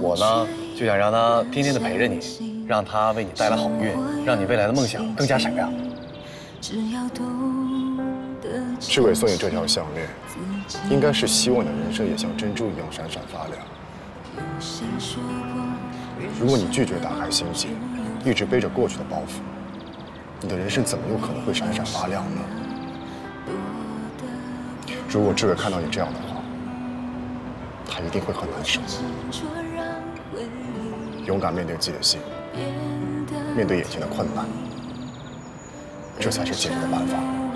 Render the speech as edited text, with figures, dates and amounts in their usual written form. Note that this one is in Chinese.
我呢，就想让他天天的陪着你，让他为你带来好运，让你未来的梦想更加闪亮。 志伟送你这条项链，应该是希望你的人生也像珍珠一样闪闪发亮。如果你拒绝打开心结，一直背着过去的包袱，你的人生怎么有可能会闪闪发亮呢？如果志伟看到你这样的话，他一定会很难受。勇敢面对自己的心，面对眼前的困难，这才是解决的办法。